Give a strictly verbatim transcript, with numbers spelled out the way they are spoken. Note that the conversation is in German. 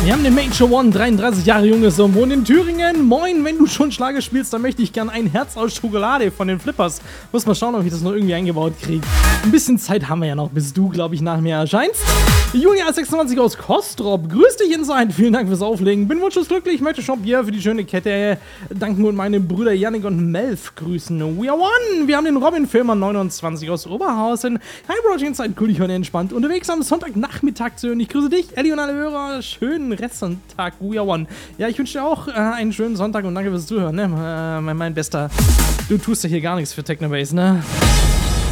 Wir haben den Major One, dreiunddreißig Jahre junges Sohn, wohnt in Thüringen. Moin, wenn du schon Schlager spielst, dann möchte ich gern ein Herz aus Schokolade von den Flippers. Muss mal schauen, ob ich das noch irgendwie eingebaut kriege. Ein bisschen Zeit haben wir ja noch, bis du, glaube ich, nach mir erscheinst. Julia sechsundzwanzig aus Kostrop, grüß dich Inside, vielen Dank fürs Auflegen. Bin wunschlos glücklich, möchte Shop hier für die schöne Kette danken und meine Brüder Yannick und Melf grüßen. We are one! Wir haben den Robin Filmer neunundzwanzig aus Oberhausen. Hi Project Inside, cool, ich heute entspannt unterwegs am Sonntagnachmittag zu hören. Ich grüße dich, Ellie und alle Hörer. Schönen Restsonntag, We are one. Ja, ich wünsche dir auch äh, einen schönen Sonntag und danke fürs Zuhören, ne? Äh, mein, mein Bester. Du tust ja hier gar nichts für Technobase, ne?